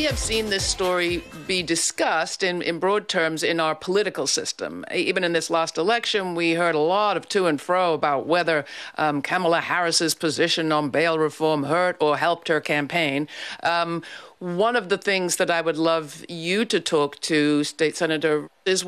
We have seen this story be discussed in broad terms in our political system. Even in this last election, we heard a lot of to and fro about whether Kamala Harris's position on bail reform hurt or helped her campaign. One of the things that I would love you to talk to, State Senator, is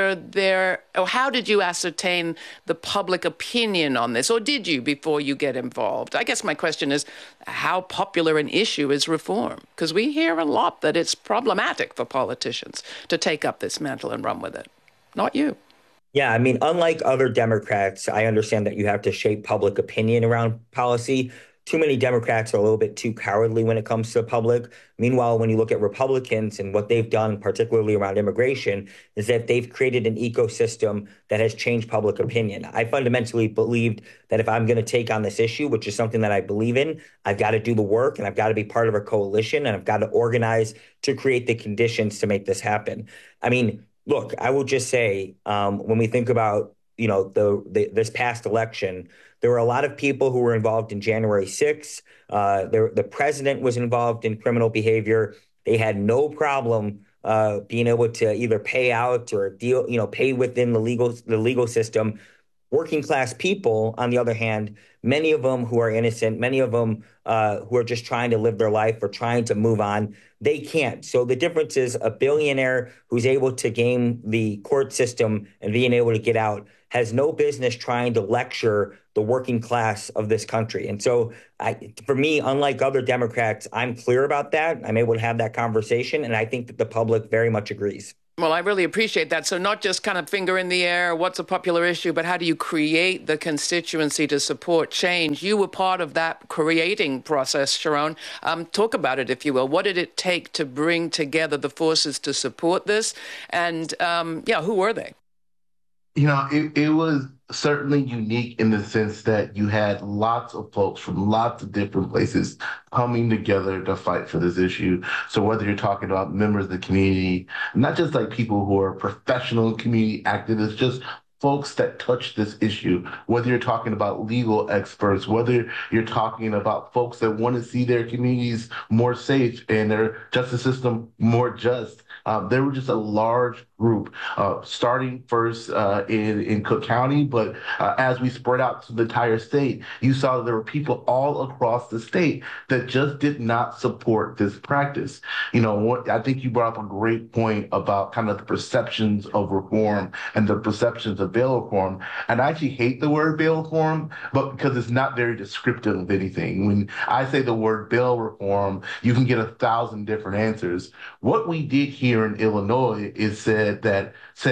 how did you ascertain the public opinion on this? Or did you before you get involved? I guess my question is, how popular an issue is reform? Because we hear a lot that it's problematic for politicians to take up this mantle and run with it. Not you. Yeah, I mean, unlike other Democrats, I understand that you have to shape public opinion around policy. Too many Democrats are a little bit too cowardly when it comes to the public. Meanwhile, when you look at Republicans and what they've done, particularly around immigration, is that they've created an ecosystem that has changed public opinion. I fundamentally believed that if I'm going to take on this issue, which is something that I believe in, I've got to do the work and I've got to be part of a coalition and I've got to organize to create the conditions to make this happen. I mean, look, I will just say when we think about, this past election, there were a lot of people who were involved in January 6th. The president was involved in criminal behavior. They had no problem being able to either pay out or pay within the legal system. Working class people, on the other hand, many of them who are innocent, many of them who are just trying to live their life or trying to move on, they can't. So the difference is a billionaire who's able to game the court system and being able to get out has no business trying to lecture the working class of this country. And so for me, unlike other Democrats, I'm clear about that. I'm able to have that conversation. And I think that the public very much agrees. Well, I really appreciate that. So not just kind of finger in the air, what's a popular issue, but how do you create the constituency to support change? You were part of that creating process, Sharon. Talk about it, if you will. What did it take to bring together the forces to support this? And who were they? It was certainly unique in the sense that you had lots of folks from lots of different places coming together to fight for this issue. So whether you're talking about members of the community, not just like people who are professional community activists, just folks that touch this issue, whether you're talking about legal experts, whether you're talking about folks that want to see their communities more safe and their justice system more just. There were just a large group, starting first in Cook County, but as we spread out to the entire state, you saw that there were people all across the state that just did not support this practice. I think you brought up a great point about kind of the perceptions of reform and the perceptions of bail reform. And I actually hate the word bail reform, but because it's not very descriptive of anything. When I say the word bail reform, you can get 1,000 different answers. What we did here in Illinois is said that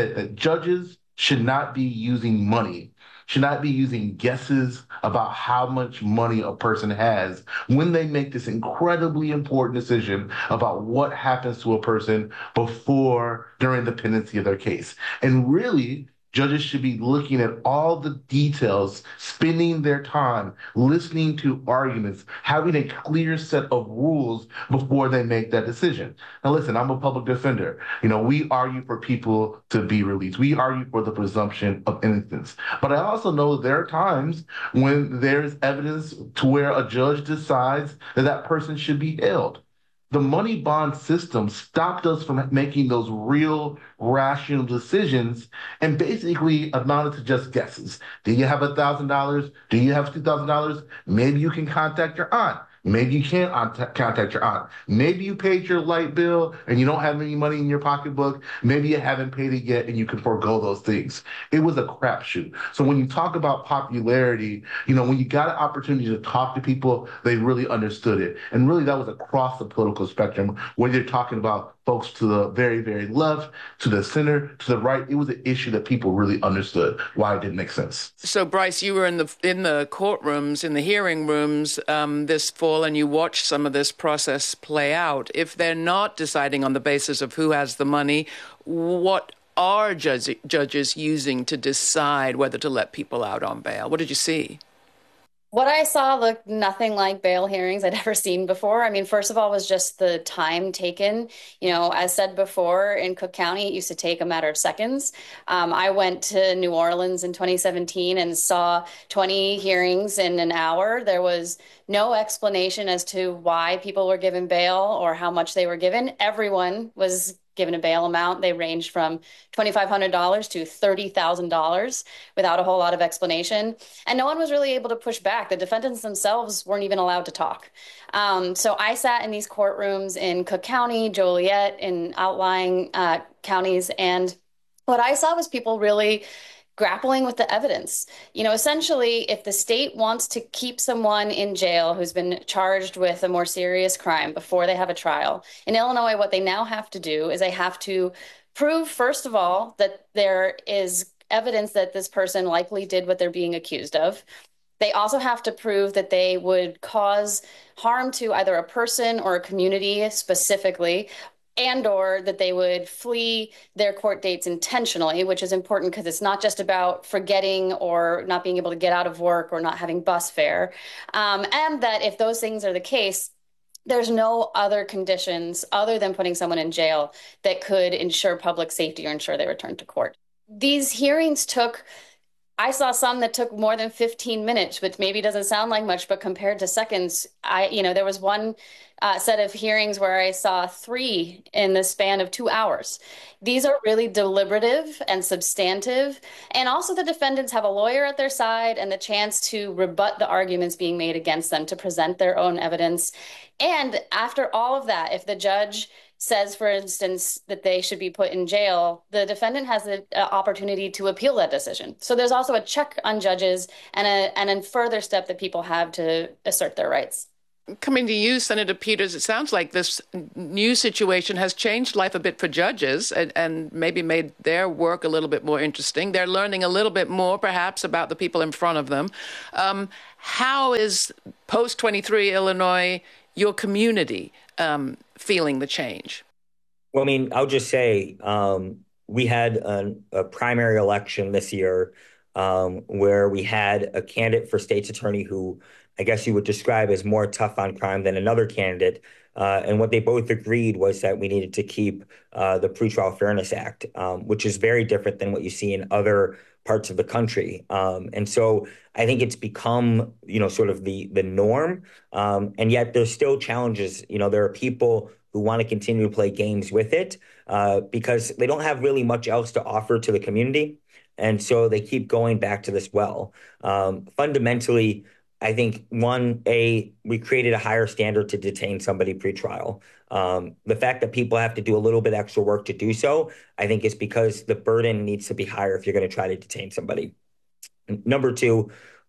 judges should not be using money, should not be using guesses about how much money a person has when they make this incredibly important decision about what happens to a person during the pendency of their case. And really, judges should be looking at all the details, spending their time, listening to arguments, having a clear set of rules before they make that decision. Now, listen, I'm a public defender. We argue for people to be released. We argue for the presumption of innocence. But I also know there are times when there's evidence to where a judge decides that person should be held. The money bond system stopped us from making those real rational decisions and basically amounted to just guesses. Do you have $1,000? Do you have $2,000? Maybe you can contact your aunt. Maybe you can't contact your aunt. Maybe you paid your light bill and you don't have any money in your pocketbook. Maybe you haven't paid it yet and you can forego those things. It was a crapshoot. So when you talk about popularity, when you got an opportunity to talk to people, they really understood it. And really that was across the political spectrum, whether you're talking about folks to the very, very left, to the center, to the right. It was an issue that people really understood why it didn't make sense. So, Bryce, you were in the courtrooms, in the hearing rooms this fall, and you watched some of this process play out. If they're not deciding on the basis of who has the money, what are judges using to decide whether to let people out on bail? What did you see? What I saw looked nothing like bail hearings I'd ever seen before. I mean, first of all, was just the time taken. As said before, in Cook County, it used to take a matter of seconds. I went to New Orleans in 2017 and saw 20 hearings in an hour. There was no explanation as to why people were given bail or how much they were given. Everyone was given a bail amount. They ranged from $2,500 to $30,000 without a whole lot of explanation. And no one was really able to push back. The defendants themselves weren't even allowed to talk. So I sat in these courtrooms in Cook County, Joliet, in outlying counties, and what I saw was people really grappling with the evidence. Essentially, if the state wants to keep someone in jail who's been charged with a more serious crime before they have a trial, in Illinois, what they now have to do is they have to prove, first of all, that there is evidence that this person likely did what they're being accused of. They also have to prove that they would cause harm to either a person or a community specifically, and or that they would flee their court dates intentionally, which is important because it's not just about forgetting or not being able to get out of work or not having bus fare. And that if those things are the case, there's no other conditions other than putting someone in jail that could ensure public safety or ensure they return to court. These hearings I saw some that took more than 15 minutes, which maybe doesn't sound like much, but compared to seconds, there was one set of hearings where I saw three in the span of 2 hours. These are really deliberative and substantive. And also the defendants have a lawyer at their side and the chance to rebut the arguments being made against them, to present their own evidence. And after all of that, if the judge says, for instance, that they should be put in jail, the defendant has the opportunity to appeal that decision. So there's also a check on judges and a further step that people have to assert their rights. Coming to you, Senator Peters, it sounds like this new situation has changed life a bit for judges and maybe made their work a little bit more interesting. They're learning a little bit more, perhaps, about the people in front of them. How is post-23 Illinois, your community, feeling the change? Well, I mean, I'll just say we had a primary election this year where we had a candidate for state's attorney who I guess you would describe as more tough on crime than another candidate. And what they both agreed was that we needed to keep the Pretrial Fairness Act, which is very different than what you see in other parts of the country. And so I think it's become, sort of the norm. And yet there's still challenges. There are people who want to continue to play games with it because they don't have really much else to offer to the community. And so they keep going back to this well. Fundamentally, I think, we created a higher standard to detain somebody pretrial. The fact that people have to do a little bit extra work to do so, I think, is because the burden needs to be higher if you're going to try to detain somebody. Number two,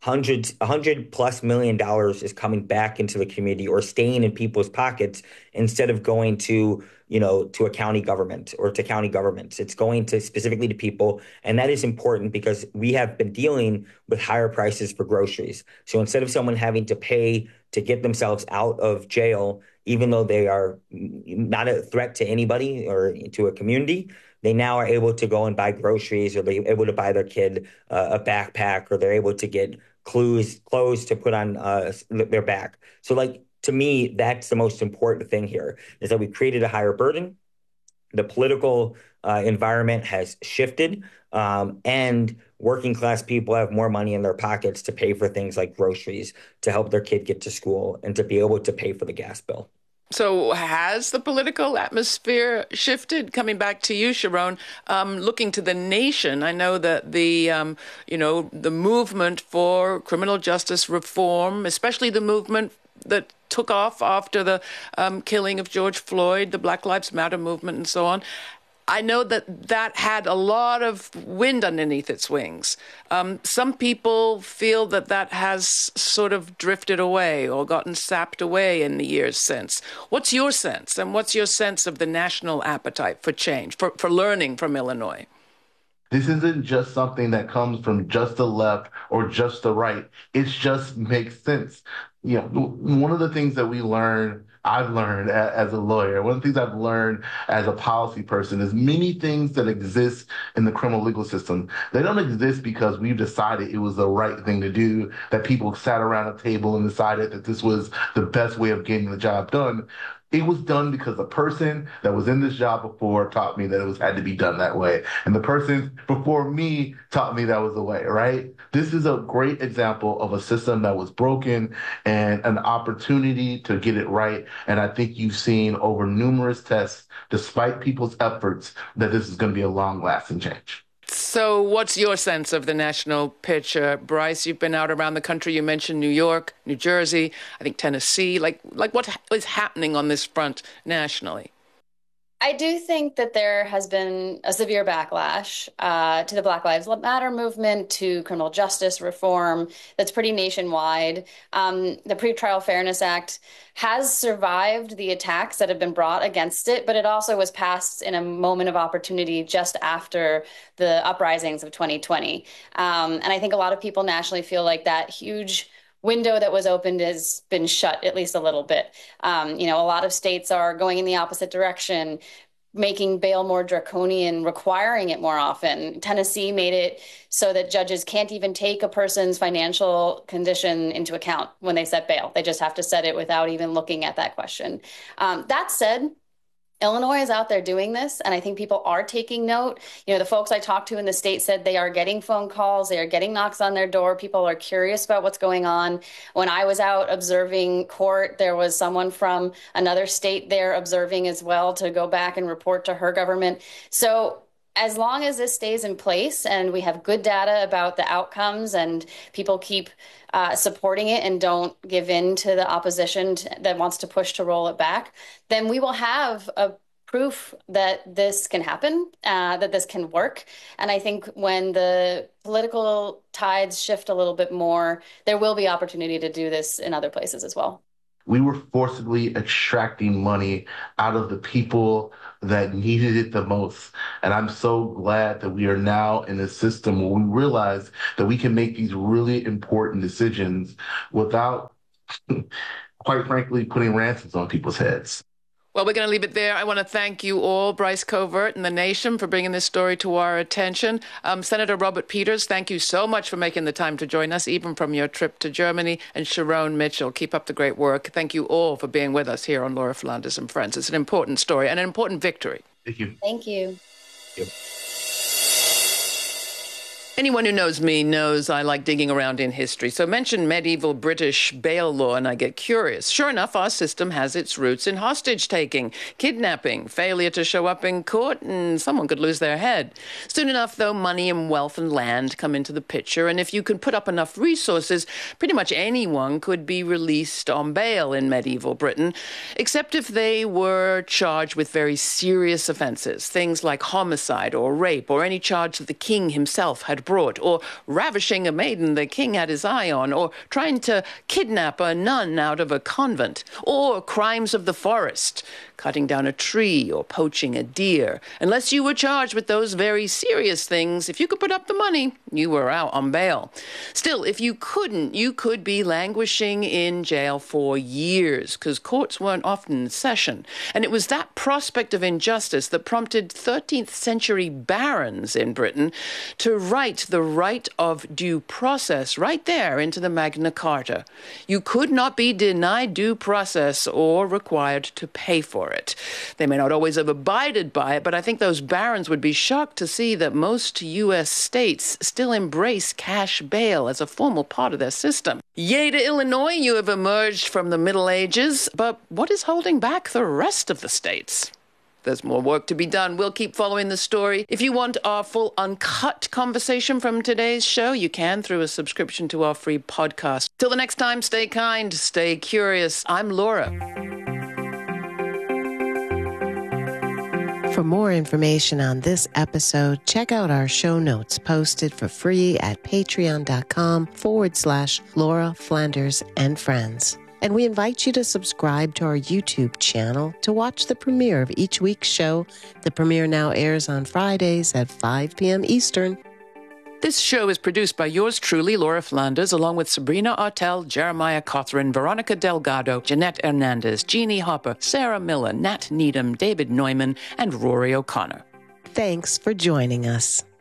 $100+ million is coming back into the community or staying in people's pockets instead of going to a county government or to county governments. It's going to specifically to people. And that is important because we have been dealing with higher prices for groceries. So instead of someone having to pay to get themselves out of jail, even though they are not a threat to anybody or to a community, they now are able to go and buy groceries, or they're able to buy their kid a backpack, or they're able to get clothes to put on their back. So to me, that's the most important thing here, is that we created a higher burden. The political environment has shifted, and working class people have more money in their pockets to pay for things like groceries, to help their kid get to school, and to be able to pay for the gas bill. So has the political atmosphere shifted? Coming back to you, Sharon, looking to the nation, I know that the movement for criminal justice reform, especially the movement that took off after the killing of George Floyd, the Black Lives Matter movement and so on, I know that had a lot of wind underneath its wings. Some people feel that has sort of drifted away or gotten sapped away in the years since. What's your sense? And what's your sense of the national appetite for change, for learning from Illinois? This isn't just something that comes from just the left or just the right. It just makes sense. One of the things that we learned I've learned as a lawyer, one of the things I've learned as a policy person is many things that exist in the criminal legal system, they don't exist because we've decided it was the right thing to do, that people sat around a table and decided that this was the best way of getting the job done. It was done because the person that was in this job before taught me that it had to be done that way. And the person before me taught me that was the way, right? This is a great example of a system that was broken and an opportunity to get it right. And I think you've seen over numerous tests, despite people's efforts, that this is going to be a long-lasting change. So what's your sense of the national picture? Bryce, you've been out around the country. You mentioned New York, New Jersey, I think Tennessee. Like what is happening on this front nationally? I do think that there has been a severe backlash to the Black Lives Matter movement, to criminal justice reform that's pretty nationwide. The Pretrial Fairness Act has survived the attacks that have been brought against it, but it also was passed in a moment of opportunity just after the uprisings of 2020. And I think a lot of people nationally feel like that huge window that was opened has been shut at least a little bit. A lot of states are going in the opposite direction, making bail more draconian, requiring it more often. Tennessee made it so that judges can't even take a person's financial condition into account when they set bail. They just have to set it without even looking at that question. That said, Illinois is out there doing this, and I think people are taking note. The folks I talked to in the state said they are getting phone calls, they are getting knocks on their door. People are curious about what's going on. When I was out observing court, there was someone from another state there observing as well to go back and report to her government. So as long as this stays in place and we have good data about the outcomes and people keep supporting it and don't give in to the opposition that wants to push to roll it back, then we will have a proof that this can happen, that this can work. And I think when the political tides shift a little bit more, there will be opportunity to do this in other places as well. We were forcibly extracting money out of the people that needed it the most. And I'm so glad that we are now in a system where we realize that we can make these really important decisions without, quite frankly, putting ransoms on people's heads. Well, we're going to leave it there. I want to thank you all, Bryce Covert and the nation, for bringing this story to our attention. Senator Robert Peters, thank you so much for making the time to join us, even from your trip to Germany. And Sharon Mitchell, keep up the great work. Thank you all for being with us here on Laura Flanders and Friends. It's an important story and an important victory. Thank you. Thank you. Yep. Anyone who knows me knows I like digging around in history. So mention medieval British bail law and I get curious. Sure enough, our system has its roots in hostage-taking, kidnapping, failure to show up in court, and someone could lose their head. Soon enough, though, money and wealth and land come into the picture, and if you can put up enough resources, pretty much anyone could be released on bail in medieval Britain, except if they were charged with very serious offenses, things like homicide or rape or any charge that the king himself had brought, or ravishing a maiden the king had his eye on, or trying to kidnap a nun out of a convent, or crimes of the forest, cutting down a tree or poaching a deer. Unless you were charged with those very serious things, if you could put up the money, you were out on bail. Still, if you couldn't, you could be languishing in jail for years, because courts weren't often in session. And it was that prospect of injustice that prompted 13th century barons in Britain to write the right of due process right there into the Magna Carta. You could not be denied due process or required to pay for it. They may not always have abided by it, but I think those barons would be shocked to see that most U.S. states still embrace cash bail as a formal part of their system. Yay to Illinois, you have emerged from the Middle Ages, but what is holding back the rest of the states? There's more work to be done. We'll keep following the story. If you want our full uncut conversation from today's show, you can through a subscription to our free podcast. Till the next time, stay kind, stay curious. I'm Laura. For more information on this episode, check out our show notes posted for free at patreon.com/Laura Flanders and Friends. And we invite you to subscribe to our YouTube channel to watch the premiere of each week's show. The premiere now airs on Fridays at 5 p.m. Eastern. This show is produced by yours truly, Laura Flanders, along with Sabrina Artel, Jeremiah Cothran, Veronica Delgado, Jeanette Hernandez, Jeannie Hopper, Sarah Miller, Nat Needham, David Neumann, and Rory O'Connor. Thanks for joining us.